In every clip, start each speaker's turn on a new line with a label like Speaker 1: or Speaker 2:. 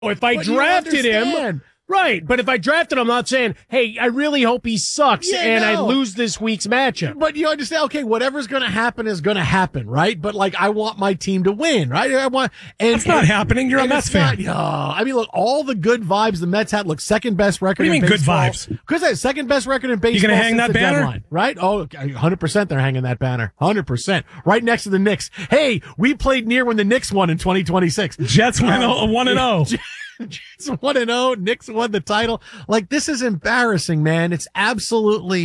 Speaker 1: If I drafted him, right, but if I drafted him, I'm not saying, hey, I really hope he sucks I lose this week's matchup.
Speaker 2: But you understand, okay, whatever's going to happen is going to happen, right? But like, I want my team to win, right?
Speaker 3: That's not happening. You're a Mets fan.
Speaker 2: I mean, look, all the good vibes the Mets had. Look, second best record in baseball.
Speaker 3: What do you mean good vibes?
Speaker 2: Because they second best record in baseball.
Speaker 3: You going to hang that banner?
Speaker 2: Deadline, right? Oh, 100% they're hanging that banner. 100%. Right next to the Knicks. Hey, we played near when the Knicks won in 2026.
Speaker 3: Jets went 1-0.
Speaker 2: Jets 1-0. Knicks won the title. Like, this is embarrassing, man. It's absolutely,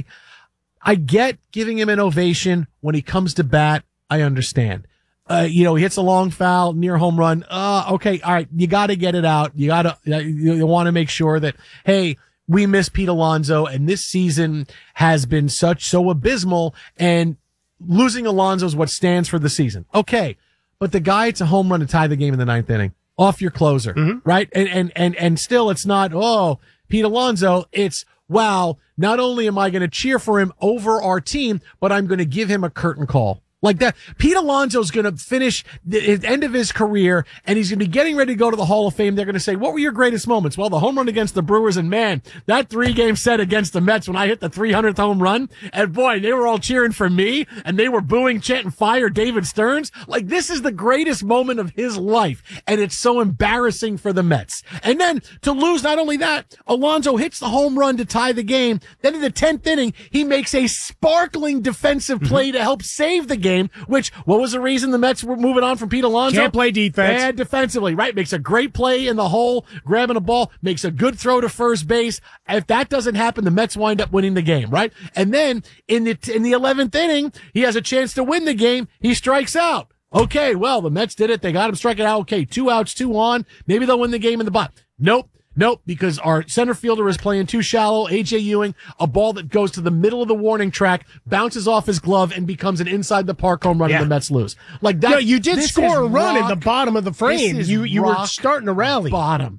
Speaker 2: I get giving him an ovation when he comes to bat. I understand. He hits a long foul, near home run. Okay. All right. You got to get it out. You want to make sure that, hey, we miss Pete Alonso, and this season has been so abysmal, and losing Alonso is what stands for the season. Okay. But the guy, it's a home run to tie the game in the ninth inning. Off your closer, right? And still it's not, Pete Alonso. It's, wow, not only am I going to cheer for him over our team, but I'm going to give him a curtain call. Like that, Pete Alonso's going to finish the end of his career, and he's going to be getting ready to go to the Hall of Fame. They're going to say, what were your greatest moments? Well, the home run against the Brewers, and man, that 3-game set against the Mets when I hit the 300th home run, and boy, they were all cheering for me, and they were booing, chanting, fire David Stearns. Like, this is the greatest moment of his life, and it's so embarrassing for the Mets. And then to lose, not only that, Alonso hits the home run to tie the game. Then in the 10th inning, he makes a sparkling defensive play to help save the game, which, what was the reason the Mets were moving on from Pete Alonso?
Speaker 1: Can't play defense.
Speaker 2: Bad defensively, right? Makes a great play in the hole, grabbing a ball, makes a good throw to first base. If that doesn't happen, the Mets wind up winning the game, right? And then in the 11th inning, he has a chance to win the game. He strikes out. Okay, well, the Mets did it. They got him striking out. Okay, 2 outs, 2 on. Maybe they'll win the game in the bottom. Nope, because our center fielder is playing too shallow. A.J. Ewing, a ball that goes to the middle of the warning track, bounces off his glove, and becomes an inside the park home run, and the Mets lose. Like that.
Speaker 1: No, you did score a run in the bottom of the frame. You were starting to rally.
Speaker 2: Bottom.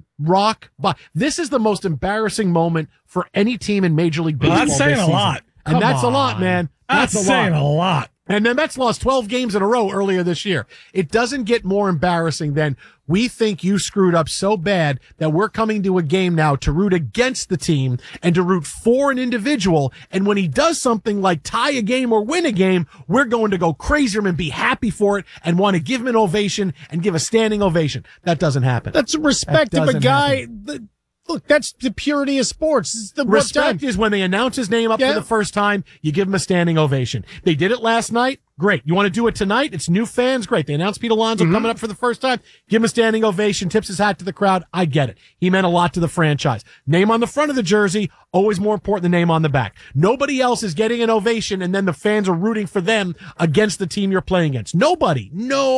Speaker 2: This is the most embarrassing moment for any team in Major League Baseball.
Speaker 3: That's saying a lot.
Speaker 2: And that's a lot, man.
Speaker 3: That's saying a lot.
Speaker 2: And the Mets lost 12 games in a row earlier this year. It doesn't get more embarrassing than we think you screwed up so bad that we're coming to a game now to root against the team and to root for an individual. And when he does something like tie a game or win a game, we're going to go crazy and be happy for it and want to give him an ovation and give a standing ovation. That doesn't happen.
Speaker 1: That's a respect of a guy. Look, that's the purity of sports. The
Speaker 2: respect is when they announce his name up for the first time, you give him a standing ovation. They did it last night. Great. You want to do it tonight? It's new fans. Great. They announced Pete Alonso coming up for the first time. Give him a standing ovation, tips his hat to the crowd. I get it. He meant a lot to the franchise. Name on the front of the jersey, always more important than name on the back. Nobody else is getting an ovation and then the fans are rooting for them against the team you're playing against. Nobody.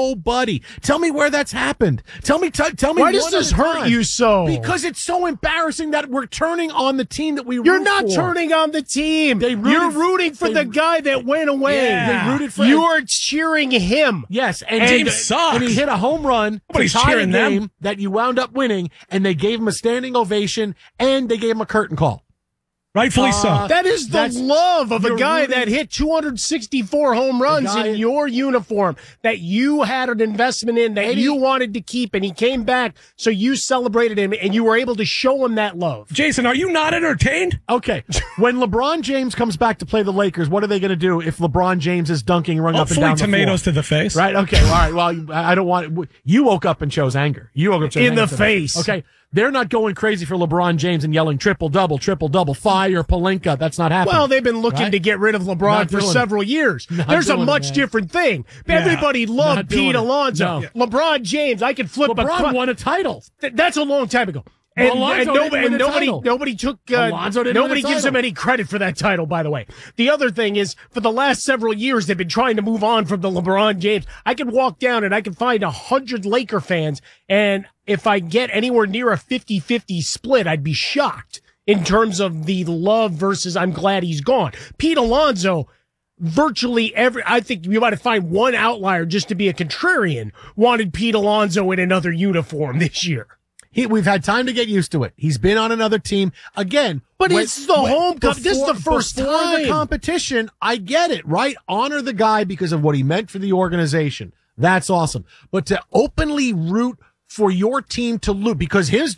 Speaker 2: Tell me where that's happened. Tell me.
Speaker 1: Why does this hurt you so?
Speaker 2: Because it's so embarrassing that we're turning on the team that we root for.
Speaker 1: You're not turning on the team. You're rooting for the guy that went away.
Speaker 2: Yeah. They rooted for
Speaker 1: you are cheering him.
Speaker 2: Yes,
Speaker 3: and team sucks.
Speaker 2: And he hit a home run to tie a game that you wound up winning, and they gave him a standing ovation, and they gave him a curtain call.
Speaker 3: Rightfully so.
Speaker 1: That is the love of a guy that hit 264 home runs in your uniform, that you had an investment in, that you wanted to keep, and he came back, so you celebrated him, and you were able to show him that love.
Speaker 3: Jason, are you not entertained?
Speaker 2: Okay. When LeBron James comes back to play the Lakers, what are they going to do if LeBron James is dunking and running up and down the floor?
Speaker 3: Tomatoes to the face.
Speaker 2: Right? Okay. All right. Well, I don't want... You woke up and chose anger. You woke up
Speaker 1: in the face.
Speaker 2: Okay. They're not going crazy for LeBron James and yelling triple-double, fire Pelinka. That's not happening.
Speaker 1: Well, they've been looking to get rid of LeBron for several years. There's a much different thing. Everybody loved Pete Alonso. LeBron James, I could flip
Speaker 2: LeBron won a title.
Speaker 1: That's a long time ago. And nobody gives him any credit for that title, by the way. The other thing is, for the last several years, they've been trying to move on from the LeBron James. I could walk down and I could find 100 Laker fans, and if I get anywhere near a 50-50 split, I'd be shocked in terms of the love versus I'm glad he's gone. Pete Alonso, virtually I think you might find one outlier just to be a contrarian, wanted Pete Alonso in another uniform this year.
Speaker 2: We've had time to get used to it. He's been on another team again.
Speaker 1: But it's the home cup. This is the first time.
Speaker 2: The competition, I get it, right? Honor the guy because of what he meant for the organization. That's awesome. But to openly root for your team to lose because his